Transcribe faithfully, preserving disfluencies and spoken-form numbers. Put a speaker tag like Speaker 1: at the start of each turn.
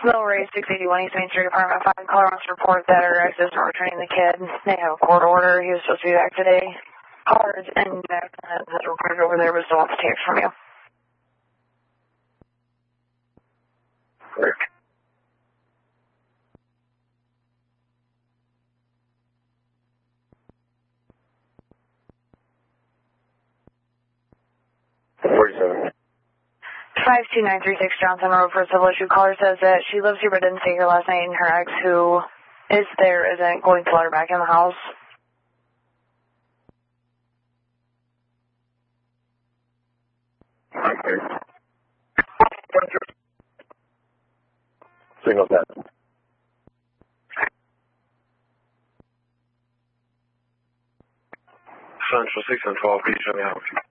Speaker 1: Mill Ray six eighty-one East Main Street, Apartment five. Caller wants to report that her ex is not returning the kid. They have a court order. He was supposed to be back today. Caller is in back has reported over there, but still wants to take from you.
Speaker 2: Rick. forty-seven.
Speaker 1: five two nine three six Johnson Road for a civil issue. Caller says that she lives here but didn't stay here last night, and her ex, who is there, isn't going to let her back in the house.
Speaker 2: Okay. Single set. Central six and twelve, please show me how.